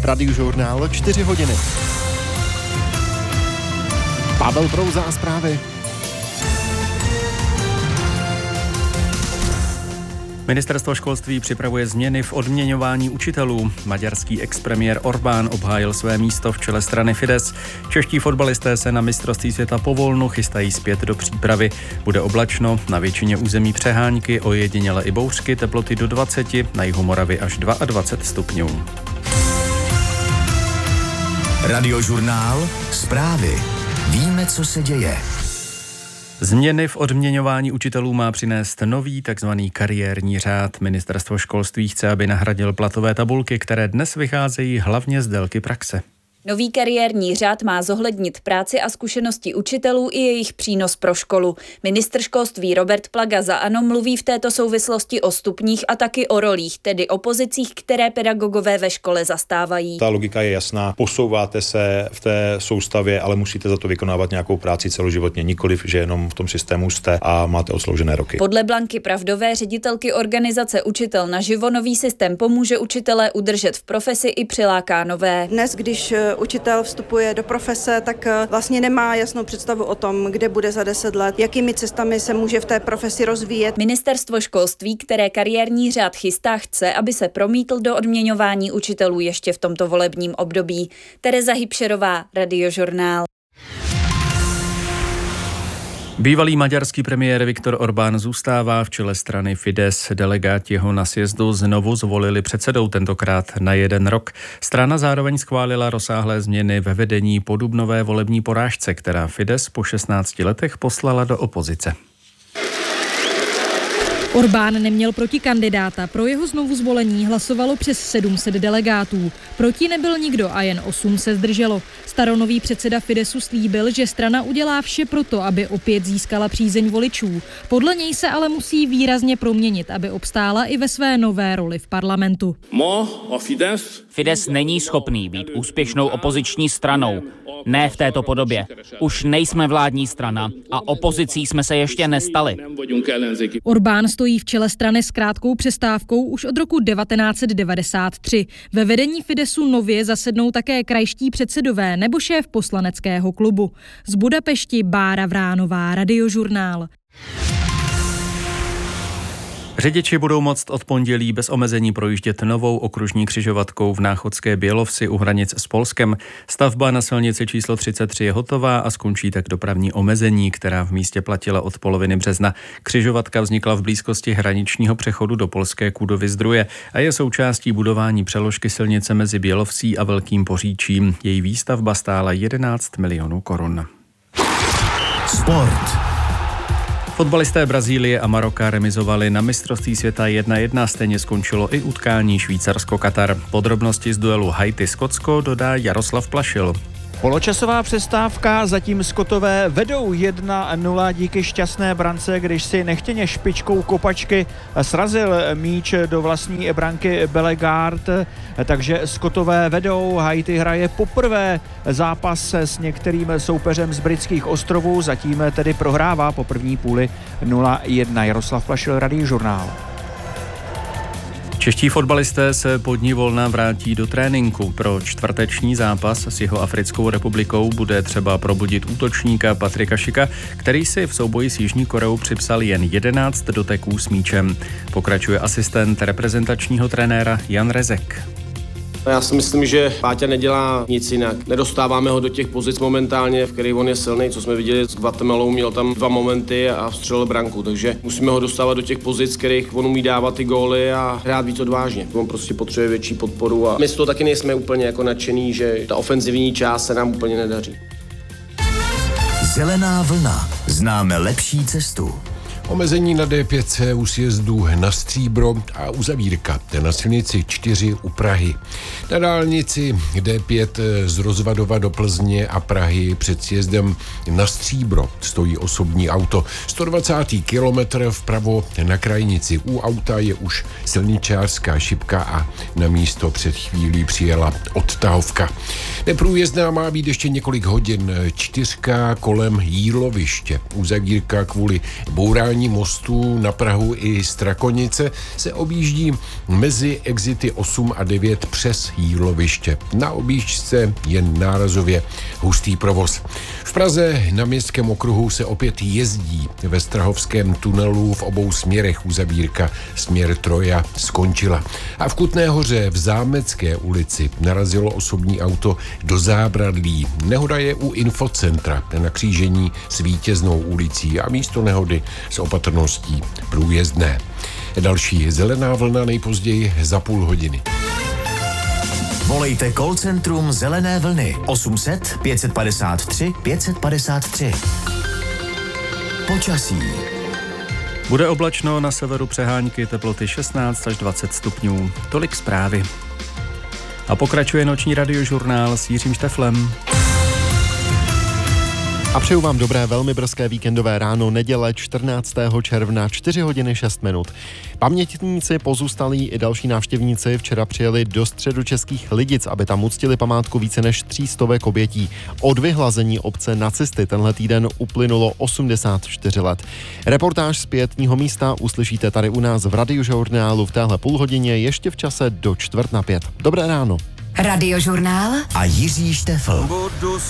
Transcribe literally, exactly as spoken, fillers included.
Radiožurnál čtyři hodiny. Pavel Prouza a zprávy. Ministerstvo školství připravuje změny v odměňování učitelů. Maďarský expremiér Orbán obhájil své místo v čele strany Fidesz. Čeští fotbalisté se na mistrovství světa po volnu chystají zpět do přípravy. Bude oblačno, na většině území přehánky, ojediněle i bouřky, teploty do dvaceti, na jihu Moravy až dvacet dva stupňů. Radiožurnál Zprávy. Víme, co se děje. Změny v odměňování učitelů má přinést nový takzvaný kariérní řád. Ministerstvo školství chce, aby nahradil platové tabulky, které dnes vycházejí hlavně z délky praxe. Nový kariérní řád má zohlednit práci a zkušenosti učitelů i jejich přínos pro školu. Ministr školství Robert Plaga za ANO mluví v této souvislosti o stupních a taky o rolích, tedy o pozicích, které pedagogové ve škole zastávají. Ta logika je jasná, posouváte se v té soustavě, ale musíte za to vykonávat nějakou práci celoživotně, nikoliv, že jenom v tom systému jste a máte odsloužené roky. Podle Blanky Pravdové, ředitelky organizace Učitel naživo, nový systém pomůže učitelé udržet v profesi i přiláká nové. Dnes, když učitel vstupuje do profese, tak vlastně nemá jasnou představu o tom, kde bude za deset let, jakými cestami se může v té profesi rozvíjet. Ministerstvo školství, které kariérní řád chystá, chce, aby se promítl do odměňování učitelů ještě v tomto volebním období. Tereza Hybšerová, Radiožurnál. Bývalý maďarský premiér Viktor Orbán zůstává v čele strany Fidesz. Delegáti ho na sjezdu znovu zvolili předsedou, tentokrát na jeden rok. Strana zároveň schválila rozsáhlé změny ve vedení po dubnové volební porážce, která Fidesz po šestnácti letech poslala do opozice. Orbán neměl protikandidáta, pro jeho znovuzvolení hlasovalo přes sedm set delegátů. Proti nebyl nikdo a jen osm se zdrželo. Staronový předseda Fideszu slíbil, že strana udělá vše proto, aby opět získala přízeň voličů. Podle něj se ale musí výrazně proměnit, aby obstála i ve své nové roli v parlamentu. Fidesz není schopný být úspěšnou opoziční stranou. Ne v této podobě. Už nejsme vládní strana a opozicí jsme se ještě nestali. Orbán stojí v čele strany s krátkou přestávkou už od roku devatenáct set devadesát tři. Ve vedení Fideszu nově zasednou také krajští předsedové nebo šéf poslaneckého klubu. Z Budapešti Bára Vránová, Radiožurnál. Řidiči budou moct od pondělí bez omezení projíždět novou okružní křižovatkou v Náchodské Bělovsi u hranic s Polskem. Stavba na silnici číslo třicet tři je hotová a skončí tak dopravní omezení, která v místě platila od poloviny března. Křižovatka vznikla v blízkosti hraničního přechodu do polské Kudovy Zdroje a je součástí budování přeložky silnice mezi Bělovsí a Velkým Poříčím. Její výstavba stála jedenáct milionů korun. Sport. Fotbalisté Brazílie a Maroka remizovali na mistrovství světa jedna jedna, stejně skončilo i utkání Švýcarsko-Katar. Podrobnosti z duelu Haiti-Skotsko dodá Jaroslav Plašil. Poločasová přestávka, zatím Skotové vedou jedna nula díky šťastné brance, když si nechtěně špičkou kopačky srazil míč do vlastní branky Bellegarde, takže Skotové vedou. Haiti hraje poprvé zápas s některým soupeřem z Britských ostrovů, zatím tedy prohrává po první půli nula jedna. Jaroslav Plašil, Radiožurnál. Čeští fotbalisté se po dni volna vrátí do tréninku. Pro čtvrteční zápas s Jihoafrickou republikou bude třeba probudit útočníka Patrika Šika, který si v souboji s Jižní Koreou připsal jen jedenáct doteků s míčem. Pokračuje asistent reprezentačního trenéra Jan Rezek. Já si myslím, že Páťa nedělá nic jinak. Nedostáváme ho do těch pozic momentálně, v kterých on je silný, co jsme viděli s Guatemalou, měl tam dva momenty a vstřelil branku, takže musíme ho dostávat do těch pozic, kterých on umí dávat ty góly a hrát víc odvážně. On prostě potřebuje větší podporu a my z toho taky nejsme úplně jako nadšený, že ta ofenzivní část se nám úplně nedaří. Zelená vlna. Známe lepší cestu. Omezení na D pět C u sjezdu na Stříbro a uzavírka na silnici čtyři u Prahy. Na dálnici D pět z Rozvadova do Plzně a Prahy před sjezdem na Stříbro stojí osobní auto. sto dvacátý kilometr vpravo na krajnici. U auta je už silničářská šipka a na místo před chvílí přijela odtahovka. Neprůjezdná má být ještě několik hodin. Čtyřka kolem Jíloviště. Uzavírka kvůli bourání budování mostů na Prahu i Strakonice se objíždí mezi exity osm a devět přes Jíloviště. Na objížďce jen nárazově hustý provoz. V Praze na Městském okruhu se opět jezdí. Ve Strahovském tunelu v obou směrech uzavírka směr Troja skončila. A v Kutné Hoře v Zámecké ulici narazilo osobní auto do zábradlí. Nehoda je u infocentra na křížení s Vítěznou ulicí a místo nehody s opatrností průjezdné. Další zelená vlna nejpozději za půl hodiny. Volejte call centrum Zelené vlny osm set pět padesát tři pět padesát tři. Počasí. Bude oblačno, na severu přehánky, teploty šestnáct až dvacet stupňů. Tolik zprávy. A pokračuje noční radiožurnál s Jiřím Šteflem. A přeju vám dobré, velmi brzké víkendové ráno, neděle čtrnáctého června, čtyři hodiny šest minut. Pamětníci, pozůstalí i další návštěvníci včera přijeli do středočeských Lidic, aby tam uctili památku více než tří stovek obětí. Od vyhlazení obce nacisty tenhle týden uplynulo osmdesát čtyři let. Reportáž z pietního místa uslyšíte tady u nás v radiožurnálu v téhle půlhodině ještě v čase do čtvrt na pět. Dobré ráno. Radiožurnál a Jiří Štefl. Budu